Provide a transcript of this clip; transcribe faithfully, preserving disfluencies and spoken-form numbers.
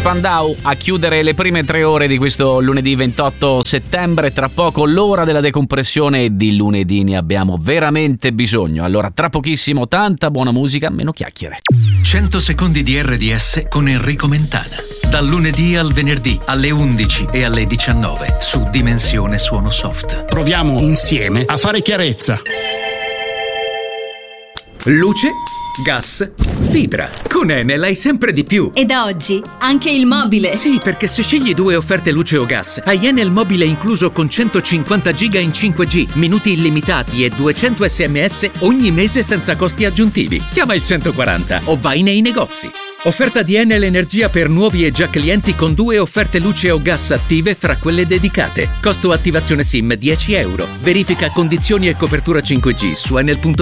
Spandau a chiudere le prime tre ore di questo lunedì ventotto settembre. Tra poco l'ora della decompressione e di lunedì ne abbiamo veramente bisogno. Allora tra pochissimo tanta buona musica, meno chiacchiere. cento secondi di R D S con Enrico Mentana. Dal lunedì al venerdì alle undici e alle diciannove su Dimensione Suono Soft. Proviamo insieme a fare chiarezza. Luce, gas, fibra. Con Enel hai sempre di più. E da oggi anche il mobile. Sì, perché se scegli due offerte luce o gas, hai Enel mobile incluso con centocinquanta giga in cinque G, minuti illimitati e duecento sms ogni mese senza costi aggiuntivi. Chiama il centoquaranta o vai nei negozi. Offerta di Enel Energia per nuovi e già clienti con due offerte luce o gas attive fra quelle dedicate. Costo attivazione SIM dieci euro. Verifica condizioni e copertura cinque G su enel punto